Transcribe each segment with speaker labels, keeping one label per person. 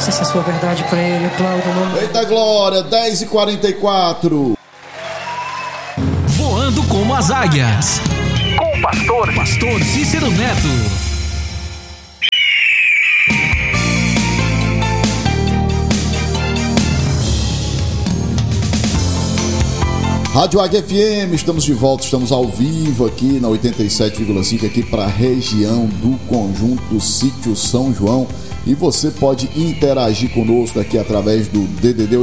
Speaker 1: Faça essa sua verdade pra ele, aplauda o nome.
Speaker 2: Eita glória, 10h44.
Speaker 3: Voando como as águias. Com o pastor Cícero Neto.
Speaker 2: Rádio Águia FM, estamos de volta, estamos ao vivo aqui na 87,5 aqui para a região do Conjunto Sítio São João. E você pode interagir conosco aqui através do DDD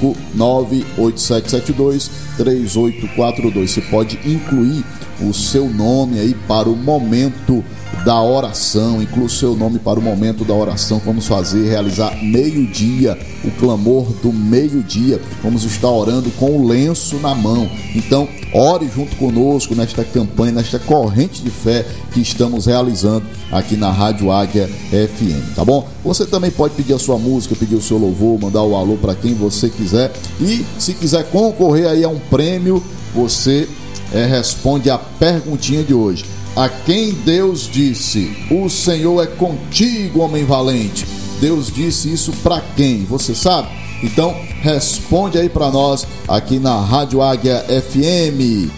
Speaker 2: 85987723842. Você pode incluir o seu nome aí para o momento da oração, inclui o seu nome para o momento da oração. Vamos realizar meio-dia, o clamor do meio-dia. Vamos estar orando com o lenço na mão. Então, ore junto conosco nesta campanha, nesta corrente de fé que estamos realizando aqui na Rádio Águia FM, tá bom? Você também pode pedir a sua música, pedir o seu louvor, mandar o alô para quem você quiser. E se quiser concorrer aí a um prêmio, você responde a perguntinha de hoje. A quem Deus disse: o Senhor é contigo, homem valente? Deus disse isso para quem? Você sabe? Então responde aí para nós aqui na Rádio Águia FM.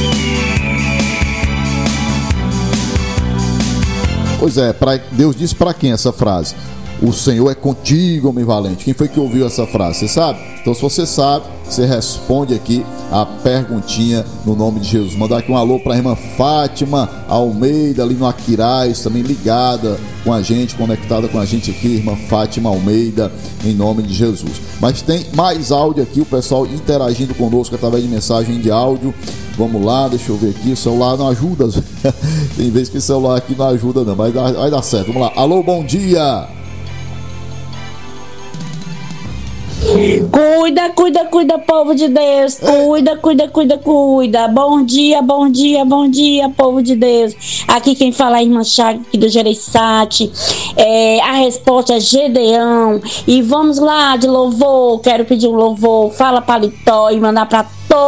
Speaker 2: Pois é, Deus disse para quem essa frase? O Senhor é contigo, homem valente. Quem foi que ouviu essa frase? Você sabe? Então, se você sabe, você responde aqui a perguntinha no nome de Jesus. Mandar aqui um alô para a irmã Fátima Almeida, ali no Aquiraz, também ligada com a gente, conectada com a gente aqui, irmã Fátima Almeida, em nome de Jesus. Mas tem mais áudio aqui, o pessoal interagindo conosco através de mensagem de áudio. Vamos lá, deixa eu ver aqui, o celular não ajuda. Tem vezes que o celular aqui não ajuda não, mas vai dar certo. Vamos lá, alô, bom dia!
Speaker 4: Cuida, povo de Deus. Cuida. Bom dia, povo de Deus. Aqui quem fala é a irmã Chaga, aqui do Gereissati. A resposta é Gedeão. E vamos lá de louvor. Quero pedir um louvor. Fala paletó e mandar pra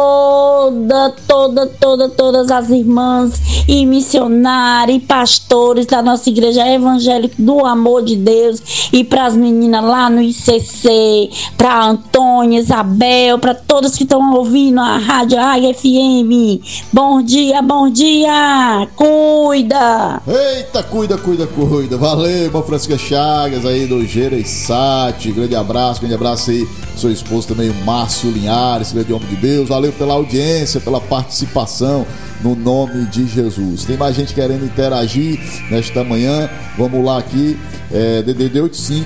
Speaker 4: todas as irmãs e missionárias e pastores da nossa igreja evangélica do amor de Deus, e para as meninas lá no ICC, para Antônia, Isabel, para todas que estão ouvindo a Rádio Águia FM. Bom dia, cuida.
Speaker 2: Eita, cuida. Valeu, irmã Francisca Chagas aí do Gereissati. Grande abraço aí, seu esposo também, o Márcio Linhares, grande homem de Deus. Valeu pela audiência, pela participação, no nome de Jesus. Tem mais gente querendo interagir nesta manhã. Vamos lá aqui, DDD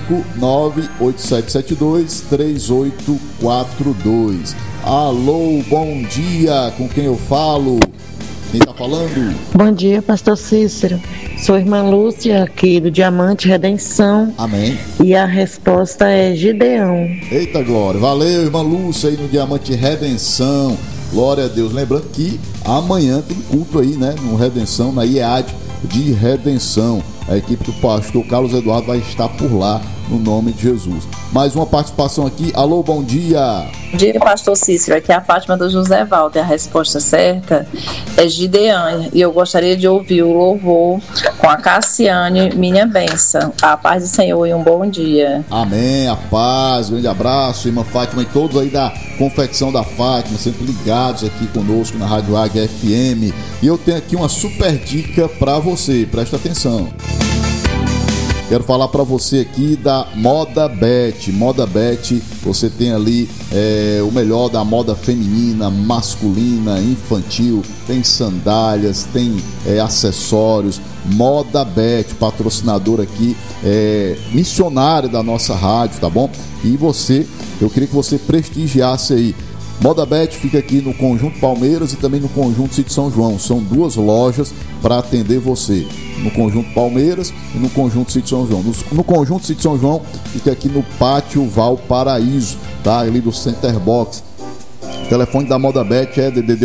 Speaker 2: 85987723842. Alô, bom dia, com quem eu falo? Quem tá falando?
Speaker 5: Bom dia, pastor Cícero. Sou irmã Lúcia, aqui do Diamante Redenção.
Speaker 2: Amém.
Speaker 5: E a resposta é Gideão.
Speaker 2: Eita glória, valeu, irmã Lúcia aí no Diamante Redenção. Glória a Deus. Lembrando que amanhã tem culto aí, né, no Redenção, na IEAD de Redenção. A equipe do pastor Carlos Eduardo vai estar por lá, no nome de Jesus. Mais uma participação aqui. Alô, bom dia.
Speaker 6: Bom dia, pastor Cícero. Aqui é a Fátima do José Walter. A resposta certa é Gideão. E eu gostaria de ouvir o louvor com a Cassiane, minha bênção. A paz do Senhor e um bom dia.
Speaker 2: Amém, a paz, grande abraço, irmã Fátima e todos aí da confecção da Fátima, sempre ligados aqui conosco na Rádio Águia FM. E eu tenho aqui uma super dica para você, presta atenção. Quero falar para você aqui da Moda Bet. Moda Bet, você tem ali o melhor da moda feminina, masculina, infantil. Tem sandálias, tem acessórios. Moda Bet, patrocinador aqui, missionário da nossa rádio, tá bom? E eu queria que você prestigiasse aí. Moda Bet fica aqui no Conjunto Palmeiras e também no Conjunto Sítio São João. São duas lojas para atender você, no Conjunto Palmeiras e no Conjunto Sítio São João. No Conjunto Sítio São João fica aqui no Pátio Valparaíso, tá? Ali do Center Box. O telefone da Moda Bet é DDD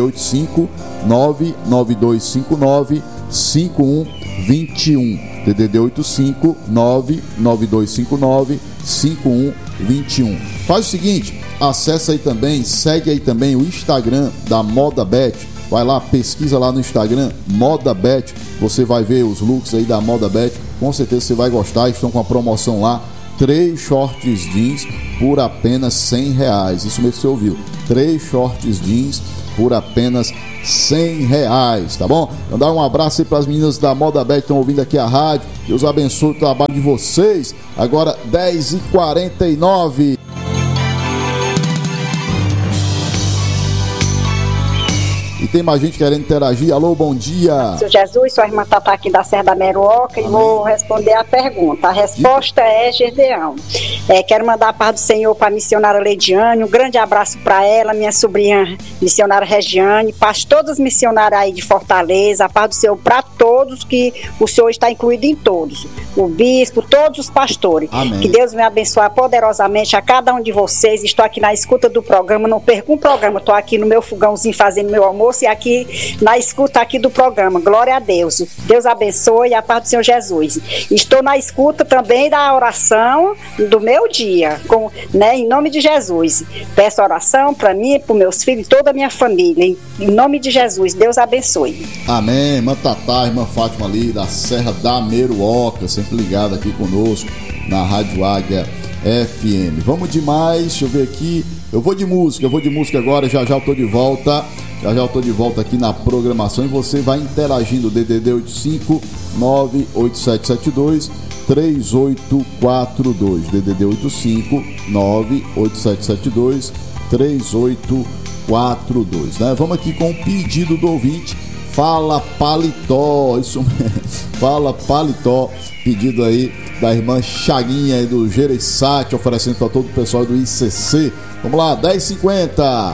Speaker 2: 85992595121. DDD 85992595121. Faz o seguinte, acessa aí também, segue aí também o Instagram da Moda Bet. Vai lá, pesquisa lá no Instagram, Moda Bet. Você vai ver os looks aí da Moda Bet. Com certeza você vai gostar. Estão com a promoção lá 3 shorts jeans por apenas R$100. Isso mesmo que você ouviu. 3 shorts jeans por apenas R$100, tá bom? Mandar um abraço aí para as meninas da Moda Bet que estão ouvindo aqui a rádio. Deus abençoe o trabalho de vocês. Agora 10h49. E tem mais gente querendo interagir. Alô, bom dia.
Speaker 7: Seu Jesus, sua irmã Tatá aqui da Serra da Meruoca. E vou responder a pergunta. A resposta é Gedeão. Quero mandar a paz do Senhor para a missionária Leidiane. Um grande abraço para ela, minha sobrinha missionária Regiane, para todos os missionários aí de Fortaleza. A paz do Senhor para todos, que o Senhor está incluído em todos. O bispo, todos os pastores.
Speaker 2: Amém.
Speaker 7: Que Deus me abençoe poderosamente a cada um de vocês. Estou aqui na escuta do programa, não perco um programa. Estou aqui no meu fogãozinho fazendo meu almoço e aqui na escuta aqui do programa. Glória a Deus. Deus abençoe e a paz do Senhor Jesus. Estou na escuta também da oração do meu dia, em nome de Jesus. Peço oração para mim, para meus filhos e toda a minha família. Em nome de Jesus, Deus abençoe.
Speaker 2: Amém. Irmã Tatá, irmã Fátima ali da Serra da Meruoca, sempre ligada aqui conosco na Rádio Águia FM. Vamos demais, deixa eu ver aqui. Eu vou de música agora, já eu tô de volta. Já eu tô de volta aqui na programação e você vai interagindo. DDD 85 98772 3842. DDD 85 98772 3842, né? Vamos aqui com o pedido do ouvinte. Fala Paletó, isso mesmo. Fala Paletó, pedido aí da irmã Chaguinha aí do Gereissati, oferecendo para todo o pessoal do ICC. Vamos lá, 10h50.